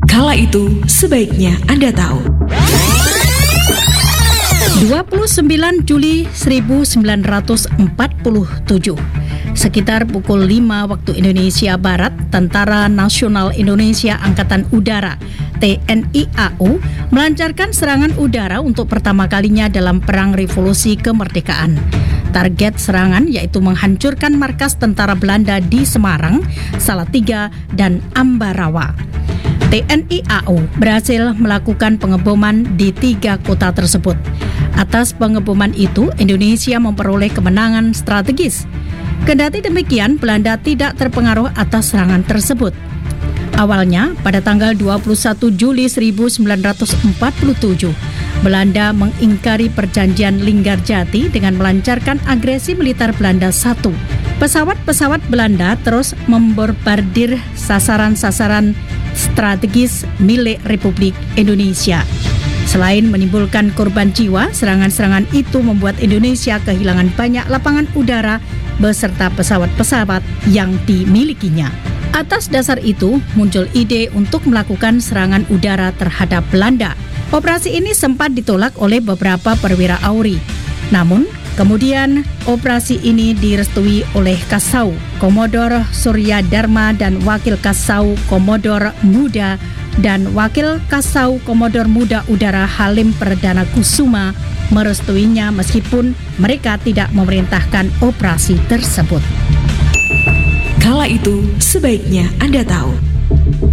Kala itu, sebaiknya Anda tahu. 29 Juli 1947, sekitar pukul 5 waktu Indonesia Barat, Tentara Nasional Indonesia Angkatan Udara (TNI AU) melancarkan serangan udara untuk pertama kalinya dalam Perang Revolusi Kemerdekaan. Target serangan yaitu menghancurkan markas tentara Belanda di Semarang, Salatiga, dan Ambarawa. TNI AU berhasil melakukan pengeboman di 3 kota tersebut. Atas pengeboman itu, Indonesia memperoleh kemenangan strategis. Kendati demikian, Belanda tidak terpengaruh atas serangan tersebut. Awalnya, pada tanggal 21 Juli 1947, Belanda mengingkari perjanjian Linggarjati dengan melancarkan agresi militer Belanda I. Pesawat-pesawat Belanda terus membombardir sasaran-sasaran strategis milik Republik Indonesia. Selain menimbulkan korban jiwa, serangan-serangan itu membuat Indonesia kehilangan banyak lapangan udara beserta pesawat-pesawat yang dimilikinya. Atas dasar itu, muncul ide untuk melakukan serangan udara terhadap Belanda. Operasi ini sempat ditolak oleh beberapa perwira AURI. Namun, kemudian operasi ini direstui oleh Kasau, Komodor Surya Dharma dan Wakil Kasau Komodor Muda dan Wakil Kasau Komodor Muda Udara Halim Perdana Kusuma merestuinya meskipun mereka tidak memerintahkan operasi tersebut. Kala itu, sebaiknya Anda tahu.